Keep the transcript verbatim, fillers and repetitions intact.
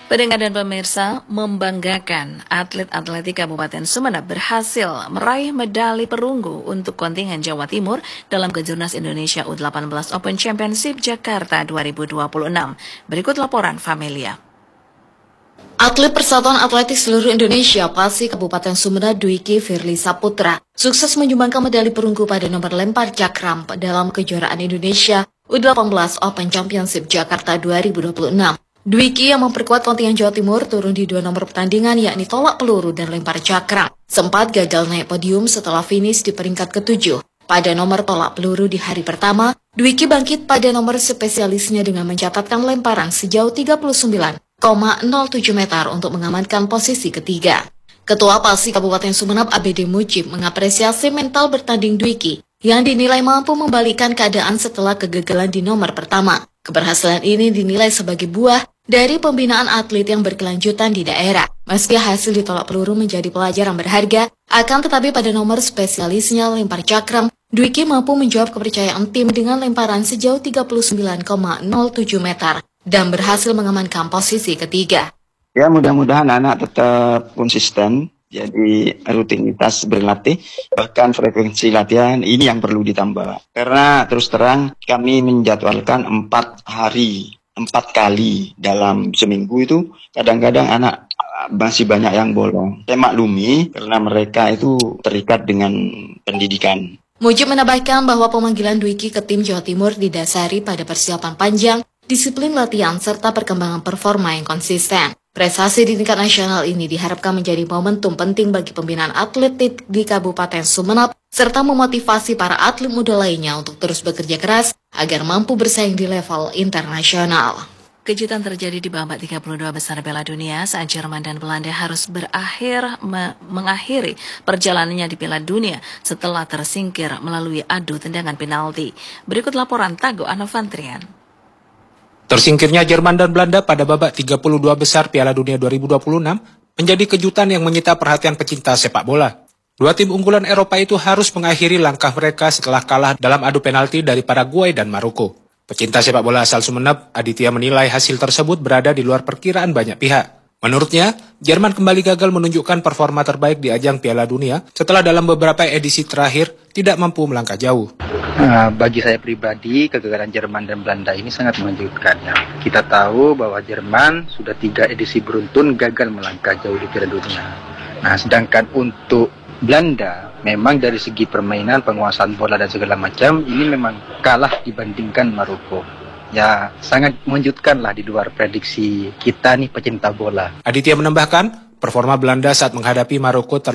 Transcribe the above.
Pendengar dan pemirsa, membanggakan atlet atletik Kabupaten Sumeneb berhasil meraih medali perunggu untuk kontingen Jawa Timur dalam Kejurnas Indonesia U delapan belas Open Championship Jakarta dua ribu dua puluh enam. Berikut laporan Familia. Atlet Persatuan Atletik Seluruh Indonesia Pasi Kabupaten Sumeneb Dwiki Firly Saputra sukses menyumbangkan medali perunggu pada nomor lempar cakram dalam kejuaraan Indonesia U delapan belas Open Championship Jakarta dua ribu dua puluh enam. Dwiki yang memperkuat kontingen Jawa Timur turun di dua nomor pertandingan yakni tolak peluru dan lempar cakram. Sempat gagal naik podium setelah finish di peringkat ketujuh. Pada nomor tolak peluru di hari pertama, Dwiki bangkit pada nomor spesialisnya dengan mencatatkan lemparan sejauh tiga puluh sembilan koma nol tujuh meter untuk mengamankan posisi ketiga. Ketua Pasi Kabupaten Sumeneb A B D Mujib mengapresiasi mental bertanding Dwiki yang dinilai mampu membalikkan keadaan setelah kegagalan di nomor pertama. Keberhasilan ini dinilai sebagai buah dari pembinaan atlet yang berkelanjutan di daerah. Meski hasil ditolak peluru menjadi pelajaran berharga, akan tetapi pada nomor spesialisnya lempar cakram, Dwiki mampu menjawab kepercayaan tim dengan lemparan sejauh tiga puluh sembilan koma nol tujuh meter dan berhasil mengamankan posisi ketiga. Ya, mudah-mudahan anak tetap konsisten, jadi rutinitas berlatih, bahkan frekuensi latihan ini yang perlu ditambah. Karena terus terang kami menjadwalkan empat hari, empat kali dalam seminggu itu, kadang-kadang anak masih banyak yang bolong. Saya maklumi karena mereka itu terikat dengan pendidikan. Mujib menambahkan bahwa pemanggilan Dwiki ke tim Jawa Timur didasari pada persiapan panjang, disiplin latihan, serta perkembangan performa yang konsisten. Prestasi di tingkat nasional ini diharapkan menjadi momentum penting bagi pembinaan atletik di Kabupaten Sumeneb, serta memotivasi para atlet muda lainnya untuk terus bekerja keras agar mampu bersaing di level internasional. Kejutan terjadi di babak tiga puluh dua besar Piala Dunia saat Jerman dan Belanda harus berakhir me mengakhiri perjalanannya di Piala Dunia setelah tersingkir melalui adu tendangan penalti. Berikut laporan Tago Anovantrian. Tersingkirnya Jerman dan Belanda pada babak tiga puluh dua besar Piala Dunia dua ribu dua puluh enam menjadi kejutan yang menyita perhatian pecinta sepak bola. Dua tim unggulan Eropa itu harus mengakhiri langkah mereka setelah kalah dalam adu penalti dari Paraguay dan Maroko. Pecinta sepak bola asal Sumeneb, Aditya menilai hasil tersebut berada di luar perkiraan banyak pihak. Menurutnya, Jerman kembali gagal menunjukkan performa terbaik di ajang Piala Dunia setelah dalam beberapa edisi terakhir tidak mampu melangkah jauh. Nah, bagi saya pribadi, kegagalan Jerman dan Belanda ini sangat mengejutkan. Ya. Kita tahu bahwa Jerman sudah tiga edisi beruntun gagal melangkah jauh di Piala Dunia. Nah, sedangkan untuk Belanda, memang dari segi permainan, penguasaan bola dan segala macam, ini memang kalah dibandingkan Maroko. Ya, sangat mengejutkan lah di luar prediksi kita nih pecinta bola. Aditya menambahkan, performa Belanda saat menghadapi Maroko ter